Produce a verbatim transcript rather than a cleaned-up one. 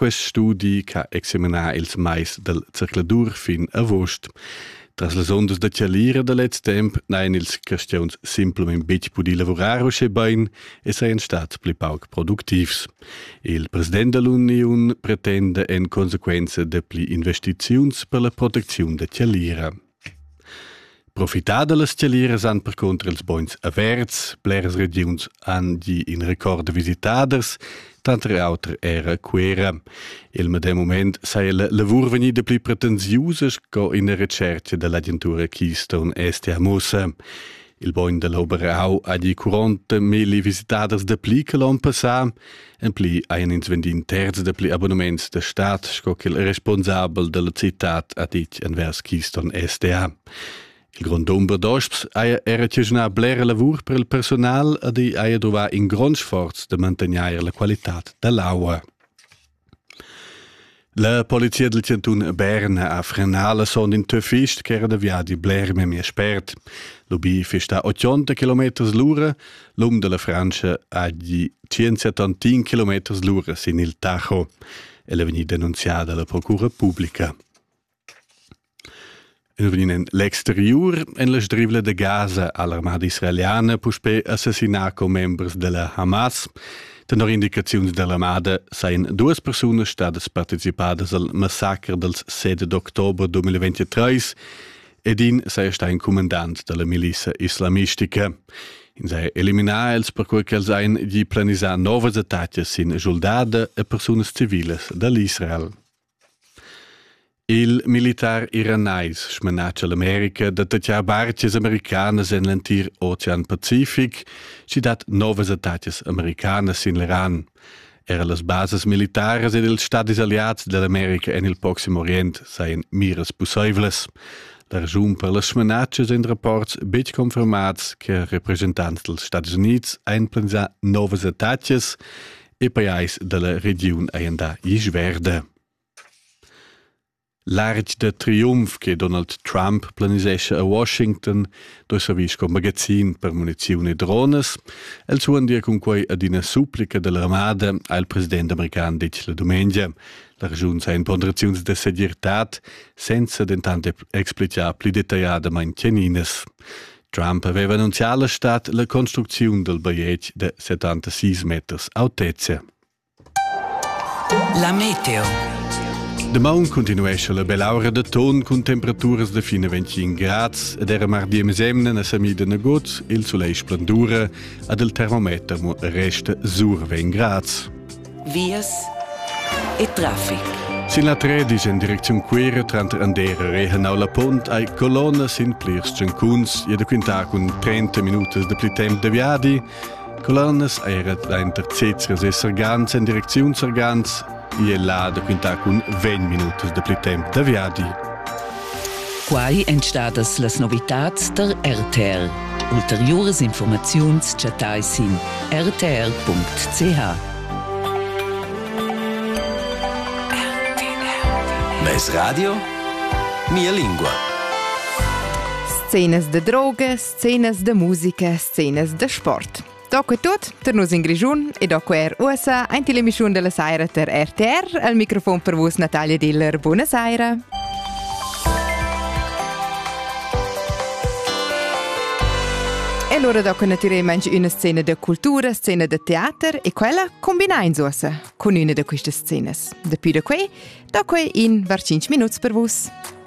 quest studi che examinar ils mais del circladur fin agost. Tras las ondas da Cialira da letz temp, nein ils questions simplement bit pudi lavorar usche bein e seien stats pli pauc productivs. Il president dell'Union pretende en consequenza de pli investiziuns per la protezione da Cialira. Profitar de las Cialiras han per contra ils boins averts, bleras regions han gi in record de visitaders, tanter auter era quera. Il medem moment sai la lavur veni de pli pretensiusas co in recerca dell'agentura Keystone S T A Mossa. Il boin de l'Oberau ha di quaranta mili visitaders de pli che l'on passà, en pli haien ins vendin terz de pli abonnements de stat, sco che il responsabel de la citat ha dit envers Keystone S T A. Il grond'ombra d'osps era tgesnar blera lavur per il personal ed aia trovar in grand sforz de mantenere la qualitat dell'aua. La polizia del cantun Berna ha frenato la sonda in Töfist che era da via di bler me mi spert. L'ubi fista ottanta chilometri l'ora, l'um della Francia ha di centosettantin chilometri l'ora sin il Tajo. E la veni denunziata alla procura pubblica. In l'exterior, en la strivla de Gaza all'armata israeliana puspe assassinar co members della Hamas. Tenor indicaziuns dell'armata sain duas personas stadas participadas al massacre del sette d'october duemilaventitré ed in sei sta in comandant della milizia islamistica. In sei eliminar els per quel che els ein di planisar novas attacches sin soldada e personas civiles dall'Israel. Il militar iranais smenaccia l'America da tacciar barches americanas en l'antir Ocean Pacific, ci dat novas attacches americanas in l'Iran. Era las bases militares ed ils stadis aliats dell'America en il Proximo Orient seien miras possibles. La ragiun per las smenaccias en rapports bec confermats che representants dels Stati Units ein planisar novas attacches e paiais della region ein da isverda. L'arc de triumf che Donald Trump planisesce a Washington doi servis com magazin per munizioni e drones, el suon dia con quei ad una supplica dell'armada al president american dic la domenica. La ragiun sa in ponderaziuns de segirtat senza dentant explicar pli dettagliadamaing chianines. Trump aveva annunziato alla stat la construzione del baiet de settantasei meters altezza. La meteo. Demaun continuesce la bell'aura de ton con temperaturas de fine venticinque grads ed era mardi mesemna na samida negoz il soleil splendura ed il termometro resta sur venti grads. Vias e traffic. Sin la tredici in direzione Quera tra Andera e Rehenau la Pont ai colonna sin plirs Cencuns e da quinta con trenta minuti de pli temp de viadi. Colonnas era inter Cezres e Sargans in direzione Sargans e là da quinta con venti minuti de pli temp de viadi. Quai entstadas las novitats der R T R. Ulteriores informaziuns chatai sin r t r punct c h. Mes radio, mia lingua. Scenas de droga, scenas de musica, scenas de sport. Dopo tutto, torniamo in Grigiun e dopo er usa in telemissione della Saira ter R T R, al microfono per voi Natalia Diller. Buonasera. E allora dopo naturalmente anche una scena di cultura, scena di teatro e quella combina in sosa con una di queste scene. Da più da qui, dopo in cinque minuti per voi.